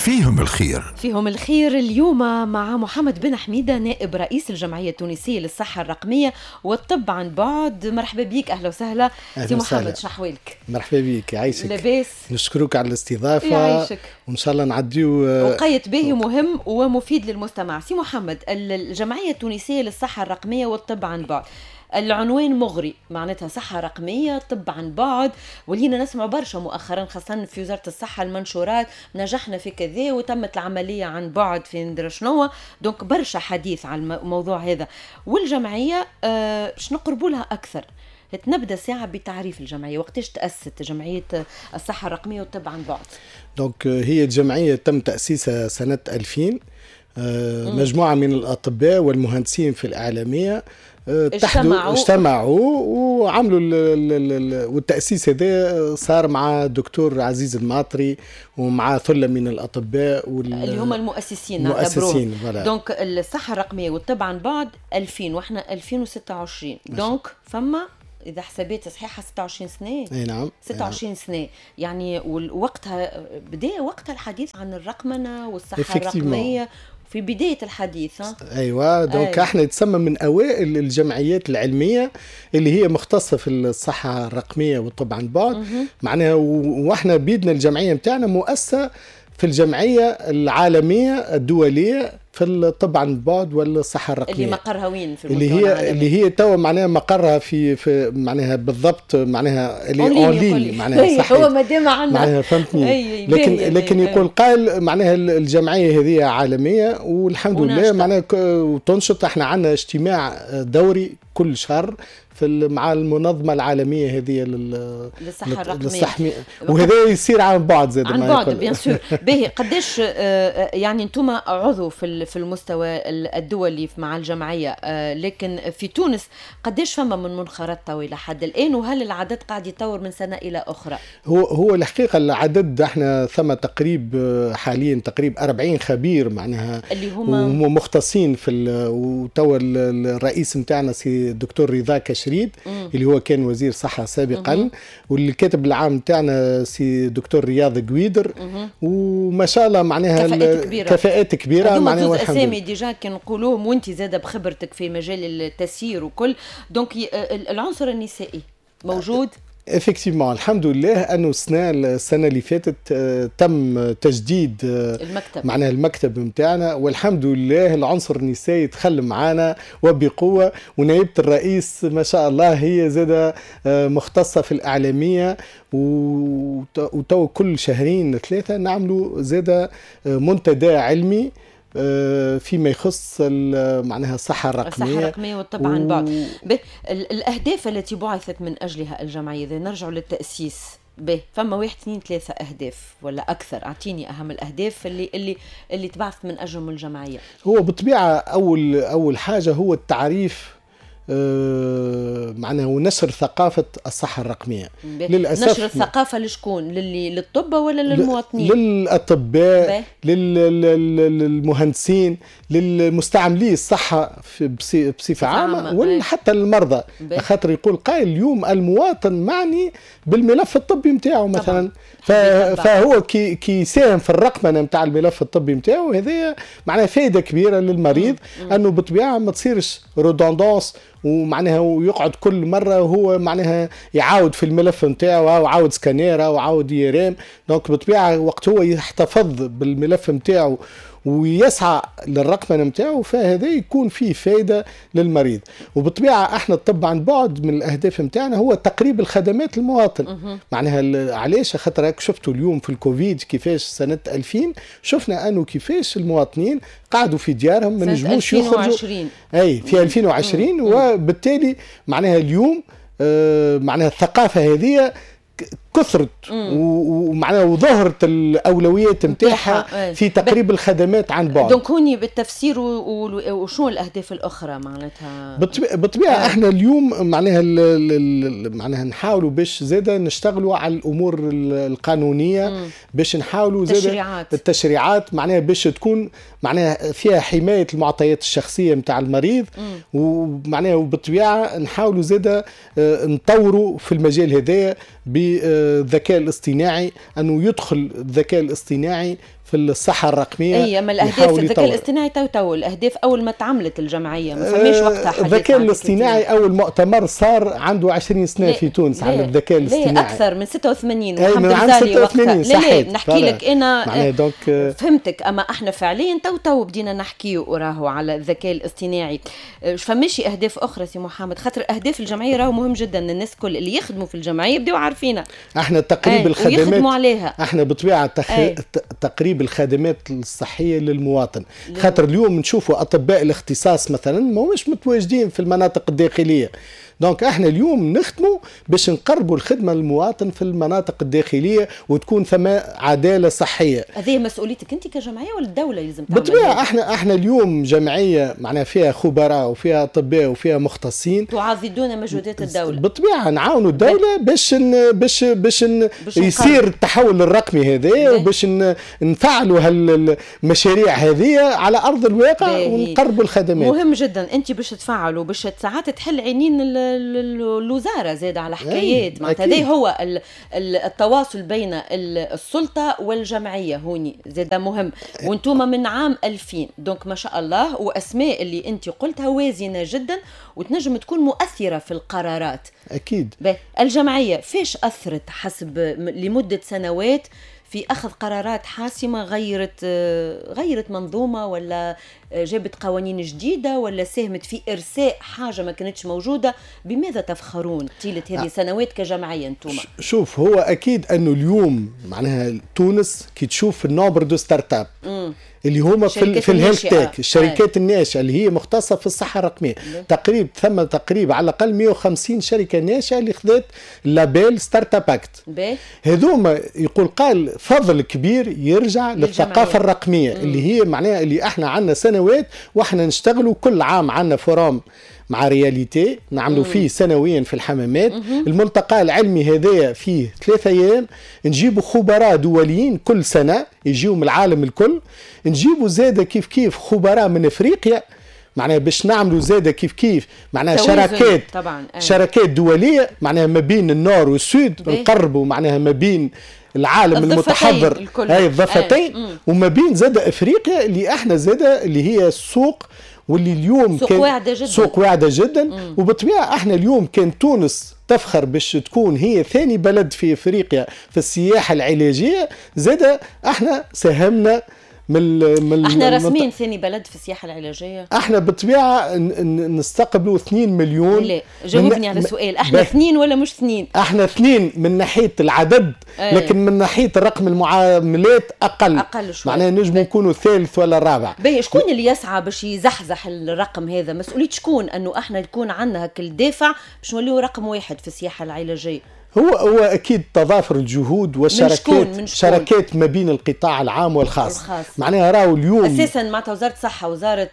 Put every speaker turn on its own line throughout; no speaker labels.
فيهم الخير.
فيهم الخير اليوم مع محمد بن حميدة، نائب رئيس الجمعية التونسية للصحة الرقمية والطب عن بعد. مرحبا بيك، أهلا وسهلا سي محمد. شحوالك؟
مرحبا بيك، يعيشك.
لاباس؟
نشكرك على الاستضافة.
يعيشك.
وإن شاء الله نعديو
وقيت باهي مهم ومفيد للمستمع. سي محمد، الجمعية التونسية للصحة الرقمية والطب عن بعد، العنوان مغري، معناتها صحة رقمية طب عن بعد، ولينا نسمع برشا مؤخرا خاصة في وزارة الصحة المنشورات نجحنا في كذا وتمت العملية عن بعد في ندري شنو، دونك برشا حديث على الموضوع هذا. والجمعية باش نقربوا لها أكثر. نبدأ ساعة بتعريف الجمعية، وقتاش تأسست جمعية الصحة الرقمية والطب عن بعد؟
دونك هي الجمعية تم تأسيسها سنة 2000. مجموعة من الأطباء والمهندسين في الإعلامية اجتمعوا وعملوا والتأسيس هذا صار مع الدكتور عزيز الماطري ومع ثلة من الأطباء
اللي هم المؤسسين. دونك الصحة الرقمية والطب عن بعد 2000 واحنا 2026، دونك فما إذا حسابات صحيحة 26 سنة.
أي نعم،
26 سنة يعني. ووقتها بدأ وقتها الحديث عن الرقمنة والصحة الرقمية في بداية الحديث.
أيوة، دونك احنا نتسمى من أوائل الجمعيات العلمية اللي هي مختصة في الصحة الرقمية والطب عن بعد. معناها واحنا بيدنا الجمعية متاعنا مؤسسة في الجمعية العالمية الدولية في الطب عن بعد والصحة الرقمية،
اللي مقرها وين في
اللي هي توا معناها مقرها في معناها بالضبط معناها اللي اونلاين معناها صح.
هو ما دام عندنا
معناها فهمتني. لكن يقول قائل معناها الجمعية هذه عالمية والحمد لله معناها وتنشط. احنا عندنا اجتماع دوري كل شهر مع المنظمة العالمية هذه
للصحة الرقمية،
وهذا يصير عن بعد زاد
عن بعد بيان سور. باهي، قداش يعني انتم عضو في المستوى الدولي مع الجمعية، لكن في تونس قداش فما من منخرط طويلة لحد الآن، وهل العدد قاعد يتطور من سنة إلى أخرى؟
هو الحقيقة العدد احنا ثم حاليا تقريب 40 خبير معناها
اللي هم
مختصين في وتوا الرئيس متاعنا سي الدكتور رضا كشريد اللي هو كان وزير صحة سابقا، والكاتب العام متاعنا سي دكتور رياض قويدر، وما شاء الله معناها كفاءات كبيرة معناها.
اسامي ديجا كان نقولوهم وانت زاده بخبرتك في مجال التسيير وكل، دونك العنصر النسائي موجود.
افكتيفمون الحمد لله انه السنه اللي فاتت تم تجديد
المكتب
معناها المكتب نتاعنا، والحمد لله العنصر النسائي يدخل معنا وبقوه. ونائبه الرئيس ما شاء الله هي زاده مختصه في الاعلاميه، وتو كل شهرين 3 نعملوا زاده منتدى علمي فيما يخص معناها الصحة الرقمية
والطب عن بعد. الأهداف التي بعثت من أجلها الجمعية، إذا نرجع للتأسيس فما 1 2 3 أهداف ولا أكثر؟ أعطيني أهم الأهداف اللي تبعث من أجلهم الجمعية.
هو بطبيعة أول حاجة هو التعريف معناها ونشر ثقافة الصحة الرقمية.
للأسف نشر الثقافة لشكون؟ للطب ولا للمواطنين؟
للأطباء، للمهندسين، للمستعملي الصحة بصفة عامة، وحتى للمرضى. خاطر يقول قائل اليوم المواطن معني بالملف الطبي متاعه مثلا، فهو كي يساهم في الرقمنة متاع الملف الطبي متاعه، هذا معناها فائدة كبيرة للمريض. أنه بطبيعة ما تصيرش رودوندونس ومعناها ويقعد كل مرة وهو معناها يعاود في الملف نتاعه أو عاود سكانير أو عاود يرام. دونك بطبيعة وقت هو يحتفظ بالملف نتاعه ويسعى للرقمنة نتاعه، فهذا يكون فيه فائدة للمريض. وبطبيعة احنا الطب عن بعد من الأهداف نتاعنا هو تقريب الخدمات للمواطن. معناها علاش؟ خاطر شفتوا اليوم في الكوفيد كيفاش سنة 2000 شفنا أنه كيفاش المواطنين قعدوا في ديارهم ما نجموش يخرجوا. في 2020 وبالتالي معناها اليوم معناها الثقافة هذه كثرت ومعناها وظهرت الأولويات متاعها في تقريب الخدمات عن بعد.
دونك هوني بالتفسير وشنو الأهداف الأخرى معناتها؟
بالطبيعة احنا اليوم معناها نحاولوا باش زادا نشتغلوا على الأمور القانونية، باش نحاولوا زادا التشريعات معناها باش تكون معناها فيها حماية المعطيات الشخصية متاع المريض. ومعناها وبالطبيعة نحاولوا زادا نطوروا في المجال هذا بالذكاء الاصطناعي، أنه يدخل الذكاء الاصطناعي في الصحة الرقمية.
اي اما الاهداف الذكاء الاصطناعي تو الاهداف اول ما تعملت الجمعية ما فماش وقتها حديث.
الذكاء الاصطناعي اول مؤتمر صار عنده 20 سنة في تونس عن الذكاء الاصطناعي.
لا اكثر من 86
محمد الغزالي وقتها.
لا نحكي لك انا
فهمتك.
اما احنا فعليا تو بدينا نحكي وراهو على الذكاء الاصطناعي. فماشي اهداف اخرى سي محمد، خاطر اهداف الجمعية راهو مهم جدا، الناس كل اللي يخدموا في الجمعية يبداو عارفينها.
احنا تقريب الخدمات
ويخدموا عليها.
احنا بطبيعة تقريب الخدمات الصحية للمواطن، خاطر اليوم نشوفوا أطباء الاختصاص مثلا مش متواجدين في المناطق الداخلية. دونك احنا اليوم نخدموا باش نقربوا الخدمه للمواطن في المناطق الداخليه وتكون ثم عداله صحيه.
هذه مسؤوليتك انت كجمعيه ولا الدوله لازم تعمل؟
بالطبيعه احنا اليوم جمعيه معناها فيها خبراء وفيها اطباء وفيها مختصين،
تعضدون مجهودات الدوله.
بالطبيعه نعاونوا الدوله باش يصير التحول الرقمي هذا، وباش نفعلوا هالمشاريع هذه على ارض الواقع ونقربوا الخدمات.
مهم جدا انت باش تفعلوا باش ساعات تحل عينين الوزاره زاد على حكايات. معناتها هذا هو التواصل بين السلطه والجمعيه هوني زاد مهم. وانتم من عام 2000 دونك ما شاء الله، واسماء اللي انت قلتها وازنه جدا وتنجم تكون مؤثره في القرارات.
اكيد.
الجمعيه فيش اثرت حسب لمده سنوات في أخذ قرارات حاسمة، غيرت منظومة ولا جابت قوانين جديدة ولا ساهمت في إرساء حاجة ما كانتش موجودة؟ بماذا تفخرون طيلة هذه سنوات كجمعية أنتم؟
شوف، هو أكيد أنه اليوم معناها تونس كي تشوف النومبر دو ستارت اب اللي هما في الهيلث تيك، الشركات الناشئه اللي هي مختصه في الصحه الرقميه، تقريبا على الاقل 150 شركه ناشئه اللي خذت لابيل ستارت اب اكت. هذوما يقول قال فضل كبير يرجع للثقافه الرقميه اللي هي معناها اللي احنا عندنا سنوات واحنا نشتغلوا كل عام عندنا فورام مع رياليتي نعملوا فيه سنويا في الحمامات. الملتقى العلمي هذا فيه 3 أيام، نجيبوا خبراء دوليين كل سنة يجيوا من العالم الكل، نجيبوا زادة كيف خبراء من أفريقيا معناها باش نعملوا زادة كيف معناها شراكات دولية معناها ما بين النور والسود، نقربوا معناها ما بين العالم المتحضر هاي الضفتين وما بين زادة أفريقيا اللي احنا زادة اللي هي السوق واللي اليوم سوق واعدة جدا. وبالطبيعة احنا اليوم كان تونس تفخر باش تكون هي ثاني بلد في افريقيا في السياحة العلاجية، زادة احنا ساهمنا
احنا رسمين ثاني بلد في السياحة العلاجية.
احنا بالطبيعة نستقبلوا 2 مليون.
لا جاوبني على السؤال، احنا 2 ولا مش 2؟
احنا 2 من ناحية العدد لكن من ناحية رقم المعاملات اقل شوي، معناها نجم نكونوا الثالث ولا الرابع.
شكون اللي يسعى باش يزحزح الرقم هذا؟ مسؤولية شكون انه احنا يكون عندنا هك الدافع باش نوليو رقم 1 في السياحة العلاجية؟
هو اكيد تضافر الجهود والشراكات شراكات ما بين القطاع العام والخاص. معناها راهو اليوم
اساسا معناتها وزاره الصحه وزاره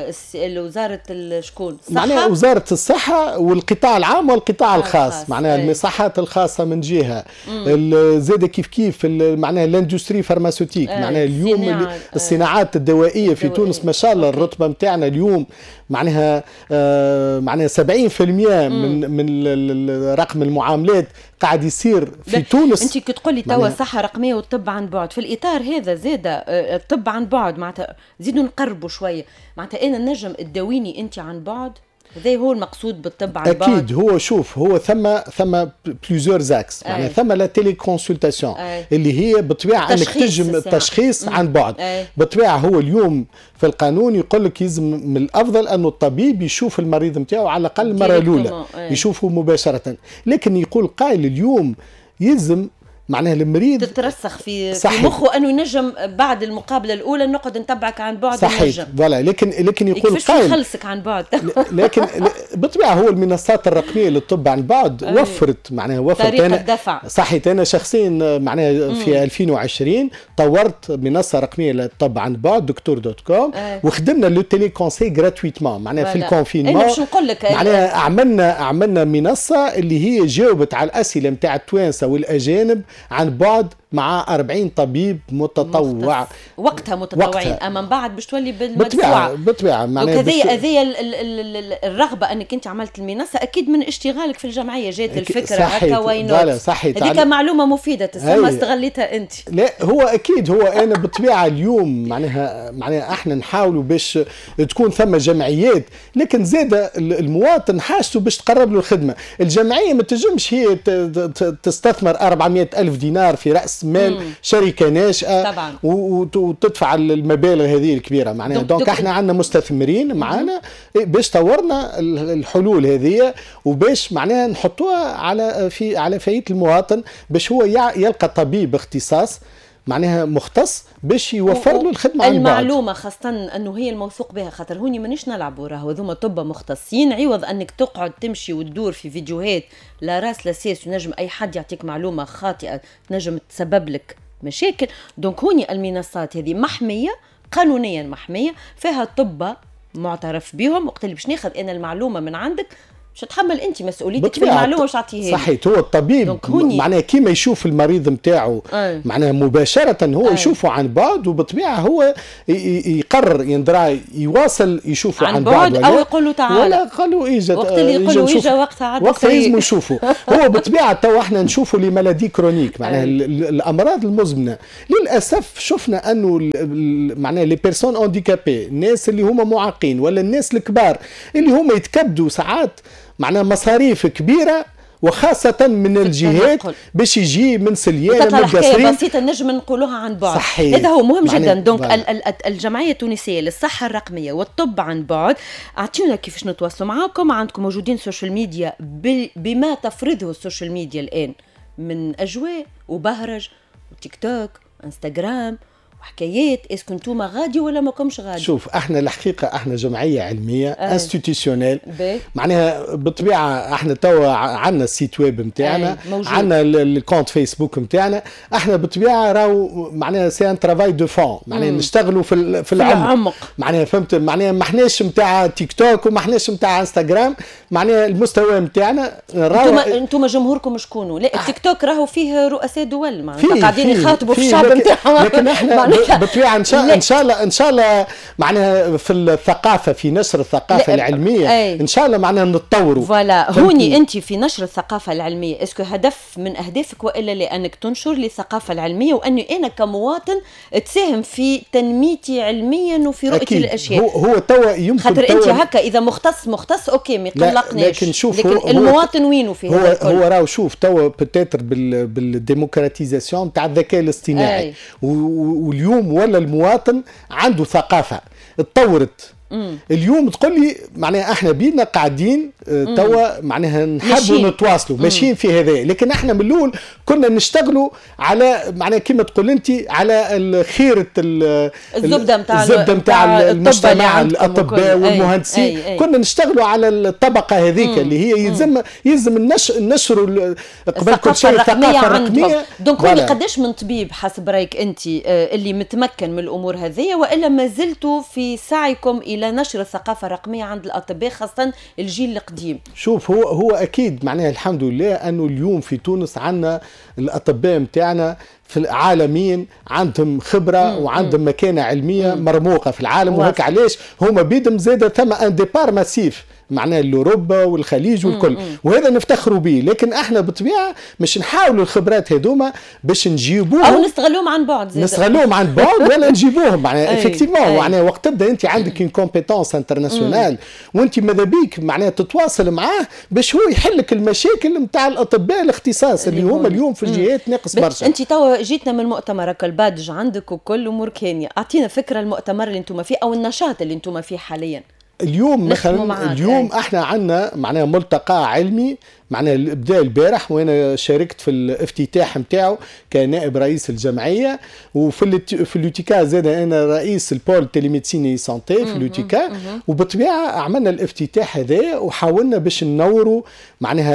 شكون
معناها وزاره الصحه والقطاع العام والقطاع الخاص معناها المصحات الخاصه من جهه زاد كيف معناها الاندستري فارماسيوتيك معناها اليوم الصناعات الدوائيه في تونس ما شاء الله الرتبه نتاعنا اليوم معناها 70% من رقم المعاملات قاعد يصير في تونس.
انت كي تقول لي توا الصحه الرقميه والطب عن بعد، في الاطار هذا زاد الطب عن بعد معناتها زيدوا نقربوا شويه، معناتها انا نجم تداويني انت عن بعد، هذا هو المقصود بالطب عن بعد.
اكيد هو شوف هو ثم بليزيور زاكس معناها ثم لا تيلي كونسلتاسيون اللي هي بالطبيعه انك تنجم التشخيص عن بعد. بالطبيعه هو اليوم في القانون يقول لك يلزم من الافضل انه الطبيب يشوف المريض نتاعو على الاقل المره الاولى يشوفه مباشره، لكن يقول قائل اليوم يلزم معناها المريض
تترسخ في مخه انه ينجم بعد المقابله الاولى نقعد نتبعك عن بعد.
صحيح فوالا، لكن يقول
قائل يخلصك عن بعد
لكن بالطبيعه هو المنصات الرقميه للطب عن بعد وفرت
طريقه الدفع.
صحيح انا شخصيا معناها في 2020 طورت منصه رقميه للطب عن بعد دكتور.com وخدمنا لو تيلي كونسي غراتويتمون معناها في الكونفينمون.
باش نقول لك
معناها عملنا منصه اللي هي جاوبت على الاسئله نتاع التوانسه والاجانب عن بعد مع 40 طبيب متطوع.
وقتها متطوعين، اما من بعد باش تولي
بالمدفوعه. بالطبيعه
معناها هذه الرغبه انك انت عملت المنصه اكيد من اشتغالك في الجمعيه جات الفكره هكا وين هذيك معلومه مفيده تسمى استغليتها انت.
لا هو اكيد هو انا بالطبيعه اليوم معناها احنا نحاولوا باش تكون ثم جمعيات، لكن زاد المواطن حاجته باش تقرب له الخدمه. الجمعيه ما تنجمش هي تستثمر 400 ألف دينار في راس مال شركه ناشئه طبعا وتدفع المبالغ هذه الكبيره معناها. دونك احنا عندنا مستثمرين معنا باش طورنا الحلول هذه وباش معناها نحطوها على فايده المواطن، باش هو يلقى طبيب اختصاص معناها مختص باش يوفر له الخدمه عن بعد.
المعلومه خاصه انه هي الموثوق بها، خاطر هوني مانيش نلعبوا راهو هذوما طب مختصين، عوض انك تقعد تمشي وتدور في فيديوهات لا راس لا ساس ونجم اي حد يعطيك معلومه خاطئه تنجم تسبب لك مشاكل. دونك هوني المنصات هذه محميه قانونيا، محميه فيها طب معترف بهم، وقت اللي باش ناخذ انا المعلومه من عندك مش تتحمل انت مسؤوليتك في المعلومه مش تعطيها.
صحيح، هو الطبيب معناها كيما يشوف المريض نتاعو معناها مباشره هو يشوفه عن بعد، وبالطبيعه هو يقرر يندرى يواصل يشوفه عن بعد
او يقول له تعال،
ولا قال له اجا
وقت اللي يقول له اجا وقتها
لازم نشوفه. هو بالطبيعه تو احنا نشوفه لمالادي كرونيك معناها الامراض المزمنه. للاسف شفنا انه معناها لي بيرسون هانديكابي، الناس اللي هما معاقين ولا الناس الكبار اللي هما يتكبدوا ساعات معناها مصاريف كبيره، وخاصة من الجهات باش يجي من سليانة من
القصرين بسيطة نجم نقولوها عن بعد. هذا هو مهم جدا. دونك الجمعية التونسية للصحة الرقمية والطب عن بعد، اعطيونا كيفاش نتواصلوا معاكم. عندكم موجودين سوشيال ميديا بما تفرضه السوشيال ميديا الآن من أجواء وبهرج وتيك توك انستغرام وحكايات. اسكو نتوما غادي ولا ما كمش غادي؟
شوف احنا الحقيقه احنا جمعيه علميه انستيتيوشنال معناها بالطبيعه احنا توا عندنا السيت ويب نتاعنا، عندنا الكونت فيسبوك نتاعنا. احنا بالطبيعه راهو معناها سي ان ترافاي دو فون معناها نشتغلوا في العمق معناها فهمت معناها ما احناش نتاع تيك توك وما احناش نتاع انستغرام معناها المستوى نتاعنا راهو.
انتم جمهوركم شكونوا؟ لا التيك توك راهو فيه رؤساء دول معناها قاعدين يخاطبوا في الشعب نتاعهم،
لكن احنا بالطبيعه ان شاء الله معناها في الثقافه، في نشر الثقافه العلميه ان شاء الله معناها نتطوروا.
فوالا هوني انت في نشر الثقافه العلميه اسكو هدف من اهدافك والا لانك تنشر لي الثقافه العلميه واني انا كمواطن تساهم في تنميتي علميا وفي رؤيتي للاشياء؟
هو توا يمكن
خاطر انت هكا اذا مختص اوكي ما يقلقناش،
لكن شوف
لكن المواطن وينه في هذا الكل؟
هو راهو شوف توا بتاتر بالديموكراتيزاسيون تاع الذكاء الاصطناعي واليوم ولا المواطن عنده ثقافة اتطورت. اليوم تقول لي معناها احنا بينا قاعدين توا معناها نحبوا نتواصلوا ماشيين في هذا، لكن احنا من الاول كنا نشتغلوا على معناها كما تقول انت على خيرة
الزبدة
نتاع المجتمع الاطباء والمهندسين. كنا نشتغلوا على الطبقة هذيك اللي هي يلزم نشروا قبل كل شيء الثقافة الرقمية.
دونك هوني قداش من طبيب حسب رايك انت اللي متمكن من الامور هذه، والا ما زلتوا في سعيكم الى نشر الثقافة الرقمية عند الأطباء خاصة الجيل القديم؟
شوف هو أكيد معناها الحمد لله أنه اليوم في تونس عندنا الأطباء متاعنا في العالمين عندهم خبرة وعندهم مكانة علمية مرموقة في العالم. وهيك علاش هما بيدم زادة ثم ان ديبار ماسيف معناها لأوروبا والخليج والكل، وهذا نفتخروا به. لكن احنا بالطبيعة مش نحاولوا الخبرات هذوما باش نجيبوهم
او نستغلوهم عن بعد،
نستغلوهم عن بعد ولا نجيبوهم معناها افكتيفمون. معناها وقت تبدا انت عندك ان كومبيتونس انترناسيونال وانت ماذا بيك معناها تتواصل معاه باش هو يحلك المشاكل نتاع الاطباء الاختصاص اللي هما اليوم في الجهات ناقص برشا.
انت توا جيتنا من المؤتمر البادج عندك وكل امور كينيا، اعطينا فكره المؤتمر اللي انتم فيه او النشاط اللي انتم فيه حاليا.
اليوم مثلا اليوم احنا عندنا معناها ملتقى علمي معناها بدا البارح، وانا شاركت في الافتتاح نتاعو كنائب رئيس الجمعيه. وفي اليوتيكا زاد انا رئيس البول تيليميديسيني سانتي في اليوتيكا. وبالطبيعه عملنا الافتتاح هذا وحاولنا باش ننوروا معناها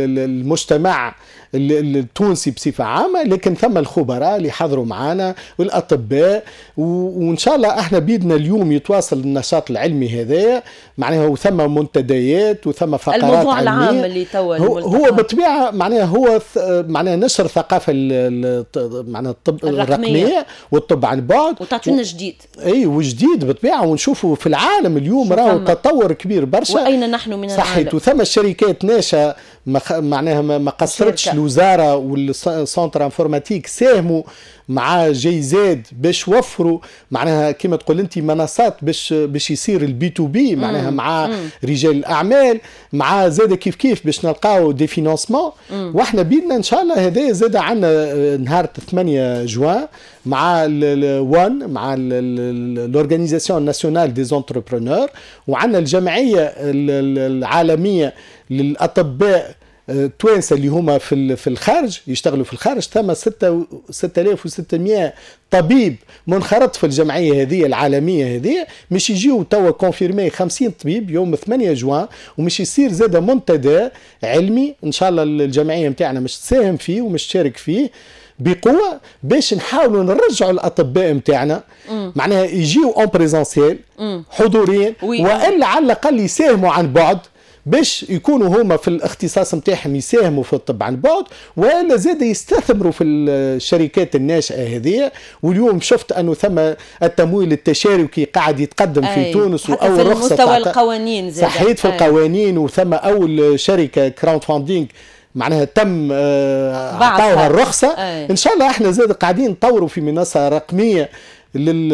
المجتمع التونسي بصفه عامه، لكن ثم الخبراء اللي حضروا معنا والاطباء. وان شاء الله احنا بيدنا اليوم يتواصل النشاط العلمي هذا معناها، وثم منتديات وثم فقرات
الموضوع
علميه.
العام اللي توا
هو بالطبيعه معناها هو معناها نشر ثقافه معناها الطب الرقميه والطب عن بعد
وتعطينا جديد.
اي وجديد بالطبيعه، ونشوفوا في العالم اليوم راهو تطور كبير برشا.
واين نحن من العالم؟
صحيت. وثم الشركات ناشئه معناها ما قصرتش الوزاره والسنتر انفورماتيك، ساهموا مع جي زاد باش وفروا معناها كما تقول انت منصات باش يصير البي تو بي معناها مع رجال الاعمال، مع زاد كيف باش نلقاو دي فينانسمون. واحنا بيدنا ان شاء الله هذا زاد عندنا نهار 8 جوان مع الوان مع لورغانيزاسيون ناسيونال دي زونتربرونور، وعندنا الجمعيه العالميه للاطباء توانسه اللي هما في الخارج يشتغلوا في الخارج. ثم 6600 طبيب منخرط في الجمعيه هذه العالميه هذه، مش يجيو توا كونفيرمي 50 طبيب يوم 8 جوان، ومش يصير زاد منتدى علمي ان شاء الله الجمعيه نتاعنا مش تساهم فيه ومش تشارك فيه بقوه، باش نحاولوا نرجعوا الاطباء نتاعنا معناها يجيو اون بريزونسيال حضوريا، والا على الاقل يساهموا عن بعد باش يكونوا هما في الاختصاص نتاعهم يساهموا في الطب عن بعد، ولا زاد يستثمروا في الشركات الناشئه هذه. واليوم شفت انه ثم التمويل التشاركي قاعد يتقدم في تونس، واول رخصه
في مستوى القوانين زاد
صحيت في القوانين، وثم اول شركه كراود فاندينج معناها تم اعطاوها الرخصه. ان شاء الله احنا زاد قاعدين نطوروا في منصه رقميه